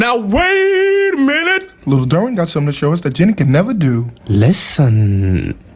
Now wait a minute. Little Derwin got something to show us that Jenny can never do. Listen.